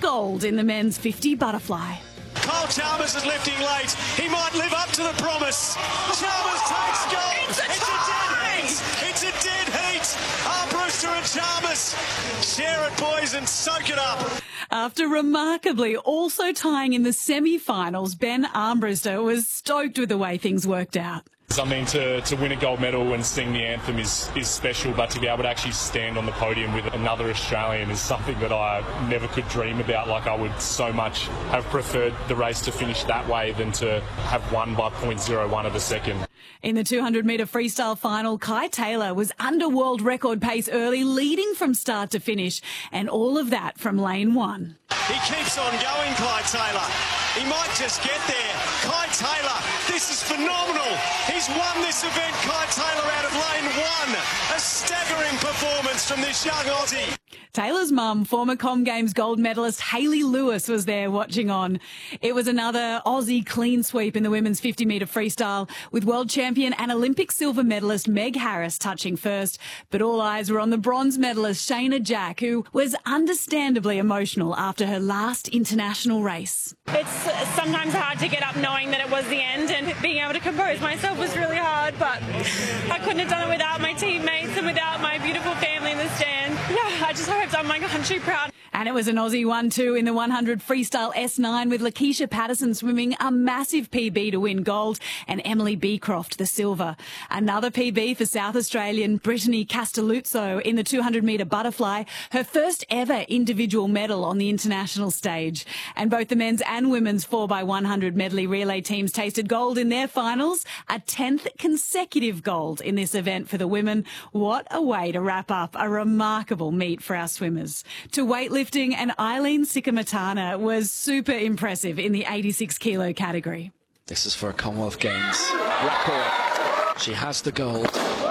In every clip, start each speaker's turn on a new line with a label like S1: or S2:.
S1: gold in the men's 50 butterfly.
S2: Kyle Chalmers is lifting late. He might live up to the promise. Chalmers takes gold. It's a dead heat. It's a dead heat. Armbruster and Chalmers. Share it, boys, and soak it up.
S1: After remarkably also tying in the semi-finals, Ben Armbruster was stoked with the way things worked out.
S3: I mean, to win a gold medal and sing the anthem is special, but to be able to actually stand on the podium with another Australian is something that I never could dream about. Like, I would so much have preferred the race to finish that way than to have won by 0.01 of a second.
S1: In the 200-metre freestyle final, Kai Taylor was under world record pace early, leading from start to finish, and all of that from lane one.
S2: He keeps on going, Kai Taylor. He might just get there. Kai Taylor, this is phenomenal. He's won this event, Kai Taylor, out of lane one. A staggering performance from this young Aussie.
S1: Taylor's mum, former Com Games gold medalist Hayley Lewis, was there watching on. It was another Aussie clean sweep in the women's 50-metre freestyle, with world champion and Olympic silver medalist Meg Harris touching first. But all eyes were on the bronze medalist Shayna Jack, who was understandably emotional after her last international race.
S4: It's sometimes hard to get up knowing that it was the end, and being able to compose myself was really hard, but I couldn't have done it without my teammates and without my beautiful family in the stand. Yeah, I just hope I've done my country proud.
S1: And it was an Aussie 1-2 in the 100 freestyle S9, with Lakeisha Patterson swimming a massive PB to win gold and Emily Beecroft the silver. Another PB for South Australian Brittany Castelluzzo in the 200-metre butterfly, her first ever individual medal on the international stage. And both the men's and women's 4x100 medley relay teams tasted gold in their finals, a 10th consecutive gold in this event for the women. What a way to wrap up a remarkable meet for our swimmers. To weightlifting, and Eileen Sikamatana was super impressive in the 86 kilo category.
S5: This is for a Commonwealth Games record. She has the gold.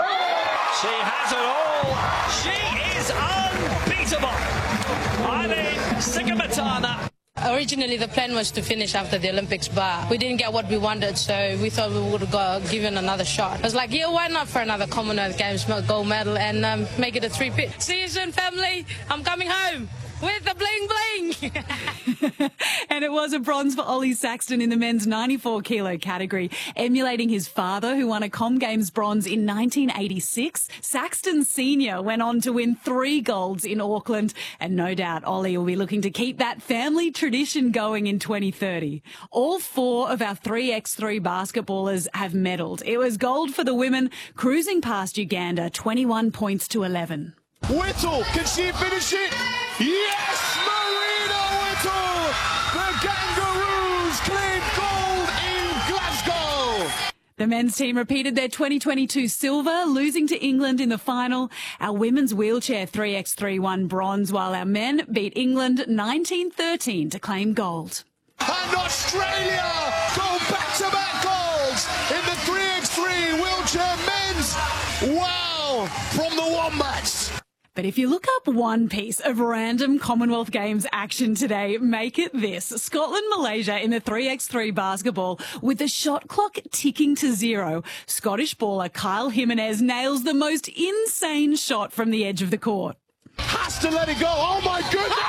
S6: She has it all. She is unbeatable. Eileen Sikamatana.
S7: Originally, the plan was to finish after the Olympics, but we didn't get what we wanted, so we thought we would go given another shot. I was like, yeah, why not for another Commonwealth Games gold medal and make it a three-peat. See you soon, family. I'm coming home with the bling-bling.
S1: And it was a bronze for Ollie Saxton in the men's 94 kilo category, emulating his father, who won a Com Games bronze in 1986. Saxton Sr. went on to win 3 golds in Auckland, and no doubt Ollie will be looking to keep that family tradition going in 2030. All 4 of our 3x3 basketballers have medalled. It was gold for the women, cruising past Uganda, 21 points to 11.
S8: Whittle, can she finish it? Yes, Marina Whittle! The Kangaroos claim gold in Glasgow!
S1: The men's team repeated their 2022 silver, losing to England in the final. Our women's wheelchair 3x3 won bronze, while our men beat England 19-13 to claim gold.
S8: And Australia go back-to-back golds in the 3x3 wheelchair men's. Wow, from the Wombats.
S1: But if you look up one piece of random Commonwealth Games action today, make it this. Scotland-Malaysia in the 3x3 basketball with the shot clock ticking to 0. Scottish baller Kyle Jimenez nails the most insane shot from the edge of the court.
S8: Has to let it go. Oh, my goodness.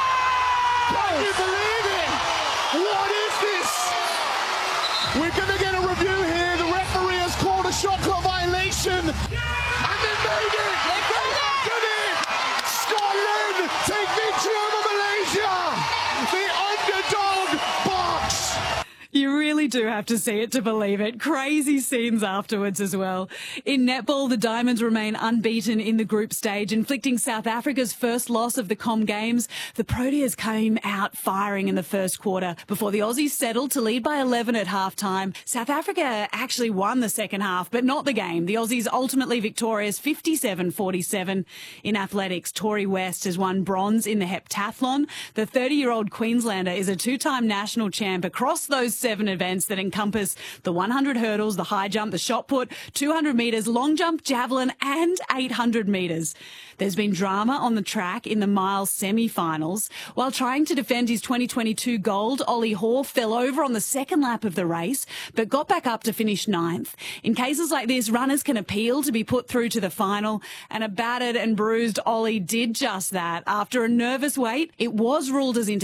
S8: Can you believe it? What is this? We're going to get a review here. The referee has called a shot clock violation. And they made it. Take victory over Malaysia! The underdog box!
S1: You really do have to see it to believe it. Crazy scenes afterwards as well. In netball, the Diamonds remain unbeaten in the group stage, inflicting South Africa's first loss of the Com Games. The Proteas came out firing in the first quarter before the Aussies settled to lead by 11 at halftime. South Africa actually won the second half, but not the game. The Aussies ultimately victorious 57-47. In athletics, Tori West has won bronze in the heptathlon. The 30-year-old Queenslander is a 2-time national champ across those 7 events that encompass the 100 hurdles, the high jump, the shot put, 200 metres, long jump, javelin and 800 metres. There's been drama on the track in the mile semi-finals. While trying to defend his 2022 gold, Ollie Hoare fell over on the second lap of the race, but got back up to finish 9th. In cases like this, runners can appeal to be put through to the final, and a battered and bruised Ollie did just that. After a nervous wait, it was ruled as